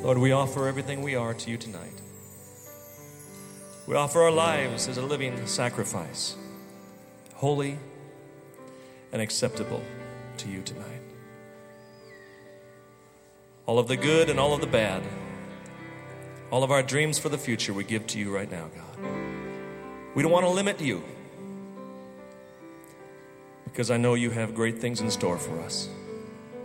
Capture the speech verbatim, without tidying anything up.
Lord, we offer everything we are to you tonight. We offer our lives as a living sacrifice, holy and acceptable to you tonight. All of the good and all of the bad, all of our dreams for the future we give to you right now, God. We don't want to limit you because I know you have great things in store for us.